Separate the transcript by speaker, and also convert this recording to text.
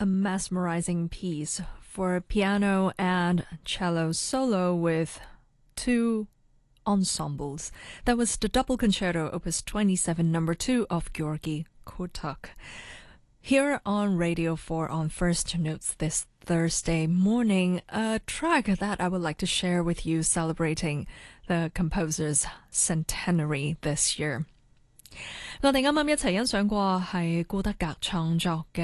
Speaker 1: a mesmerizing piece for piano and cello solo with two ensembles. That was the double concerto opus 27 number 2 of Georgy Kortok. Here on Radio 4 on First Notes this Thursday morning, a track that I would like to share with you celebrating the composer's centenary this year. 我哋啱啱一齊欣賞過係顧德格創作嘅